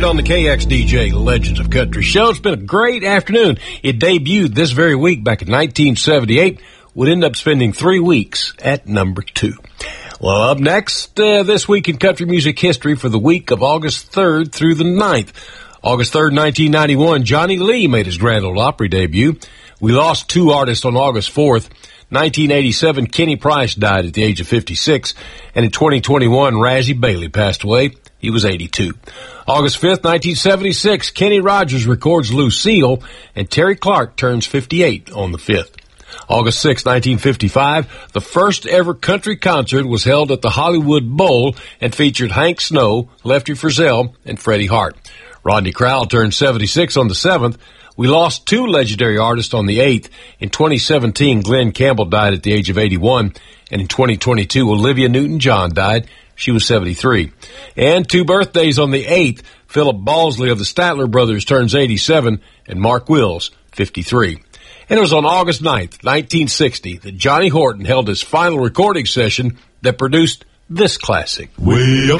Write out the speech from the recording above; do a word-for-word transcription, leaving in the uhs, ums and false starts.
heard on the K X D J Legends of Country show. It's been a great afternoon. It debuted this very week back in nineteen seventy-eight. Would end up spending three weeks at number two. Well, up next, uh, this week in country music history for the week of August third through the ninth. August third, nineteen ninety-one, Johnny Lee made his Grand Ole Opry debut. We lost two artists on August fourth. nineteen eighty-seven, Kenny Price died at the age of fifty-six. And in twenty twenty-one, Razzie Bailey passed away. He was eighty-two. August fifth, nineteen seventy-six, Kenny Rogers records Lucille, and Terry Clark turns fifty-eight on the fifth. August sixth, nineteen fifty-five, the first ever country concert was held at the Hollywood Bowl and featured Hank Snow, Lefty Frizzell, and Freddie Hart. Rodney Crowell turned seventy-six on the seventh. We lost two legendary artists on the eighth. In twenty seventeen, Glenn Campbell died at the age of eighty-one. And in twenty twenty-two, Olivia Newton-John died. She was seventy-three. And two birthdays on the eighth. Philip Balsley of the Statler Brothers turns eighty-seven, and Mark Wills, fifty-three. And it was on August ninth, nineteen sixty, that Johnny Horton held his final recording session that produced this classic. Way up